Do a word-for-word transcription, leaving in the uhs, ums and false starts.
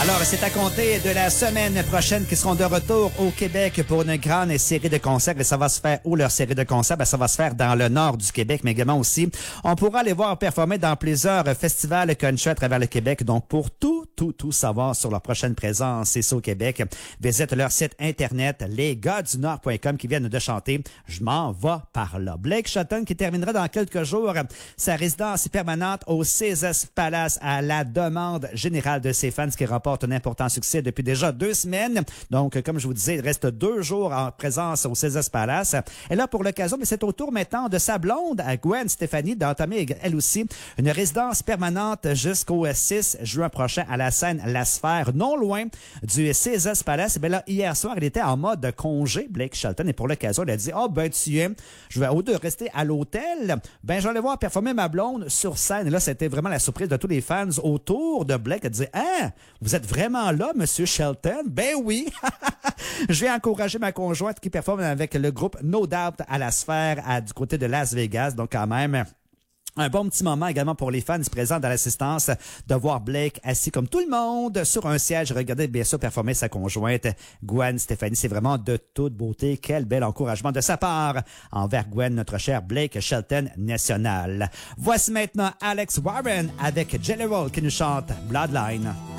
Alors, c'est à compter de la semaine prochaine qu'ils seront de retour au Québec pour une grande série de concerts. Et ça va se faire où, leur série de concerts? Ben, ça va se faire dans le nord du Québec, mais également aussi, on pourra les voir performer dans plusieurs festivals country à travers le Québec. Donc, pour tout, tout, tout savoir sur leur prochaine présence ici au Québec, visite leur site internet les gars du nord point com qui viennent de chanter « Je m'en vais par là ». Blake Shelton qui terminera dans quelques jours sa résidence permanente au Caesars Palace à la demande générale de ses fans qui remporte un important succès depuis déjà deux semaines. Donc, comme je vous disais, il reste deux jours en présence au Caesars Palace. Et là, pour l'occasion, mais c'est au tour maintenant de sa blonde, à Gwen Stefani, d'entamer elle aussi une résidence permanente jusqu'au six juin prochain à la scène La Sphère, non loin du Caesars Palace. Ben là, hier soir, elle était en mode congé, Blake Shelton, et pour l'occasion, elle a dit, oh, ben, tu es, je vais au lieu de rester à l'hôtel, ben, j'allais voir performer ma blonde sur scène. Et là, c'était vraiment la surprise de tous les fans autour de Blake. Elle disait, hein, vous êtes vraiment là, Monsieur Shelton? Ben oui! Je vais encourager ma conjointe qui performe avec le groupe No Doubt à la Sphère à, du côté de Las Vegas. Donc, quand même, un bon petit moment également pour les fans présents dans l'assistance de voir Blake assis comme tout le monde sur un siège. Regardez bien sûr performer sa conjointe Gwen Stefani. C'est vraiment de toute beauté. Quel bel encouragement de sa part envers Gwen, notre cher Blake Shelton national. Voici maintenant Alex Warren avec Jelly Roll qui nous chante Bloodline.